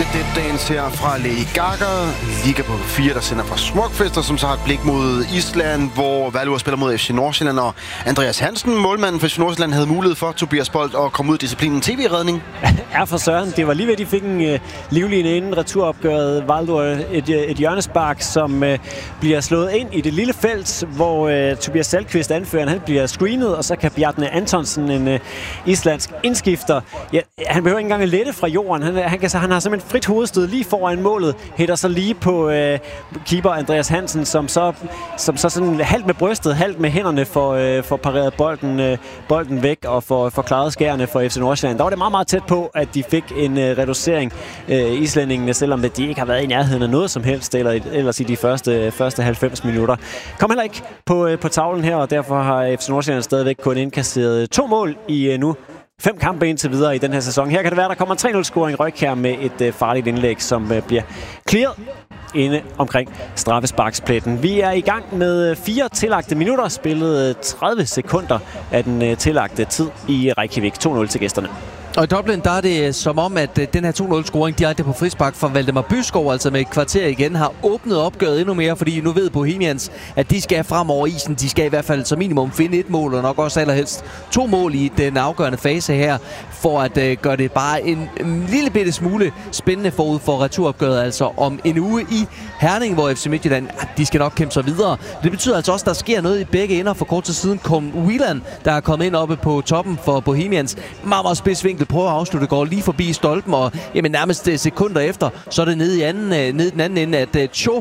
Dead Dance her fra Lady Gaga. Liga på 4, der sender fra Smukfest, som så har et blik mod Island, hvor Valur spiller mod FC Nordsjælland, og Andreas Hansen, målmanden for FC Nordsjælland, havde mulighed for Tobias Bolt at komme ud i disciplinen tv-redning. Ja, for søren. Det var lige ved, de fik en livline inden returopgøret. Valur et hjørnespark, som bliver slået ind i det lille felt, hvor Tobias Salkvist, anføreren, han bliver screenet, og så kan Bjarne Antonsen, en islandsk indskifter, ja, han behøver ikke engang at lette fra jorden. Han har simpelthen frit hovedstød lige foran målet, hætter så lige på keeper Andreas Hansen, som så sådan halvt med brystet, halvt med hænderne for pareret bolden væk og for klaret skærene for FC Nordsjælland. Der var det meget, meget tæt på, at de fik en reducering, islændingene, selvom de ikke har været i nærheden af noget som helst ellers i de første 90 minutter. Kom heller ikke på tavlen her, og derfor har FC Nordsjælland stadigvæk kun indkasseret 2 mål i nu 5 kampe indtil videre i den her sæson. Her kan det være, der kommer en 3-0-scoring Røykjær med et farligt indlæg, som bliver clearet inde omkring straffesparkspletten. Vi er i gang med 4 tillagte minutter, spillet 30 sekunder af den tillagte tid i Reykjavik. 2-0 til gæsterne. Og i Dublin, der er det som om, at den her 2-0-scoring direkte på frispark fra Valdemar Byskov, altså med et kvarter igen, har åbnet opgøret endnu mere, fordi nu ved Bohemians, at de skal frem over isen. De skal i hvert fald som minimum finde 1 mål, og nok også allerhelst 2 mål i den afgørende fase her, for at gøre det bare en lille bitte smule spændende forud for returopgøret, altså om en uge i Herning, hvor FC Midtjylland, de skal nok kæmpe sig videre. Det betyder altså også, at der sker noget i begge ender. For kort tid siden kom Wieland, der er kommet ind oppe på toppen for Bohemians. Meget, meget spids vinkel, prøver at afslutte, går lige forbi stolpen, og jamen, nærmest sekunder efter, så er det nede i den anden ende, at Cho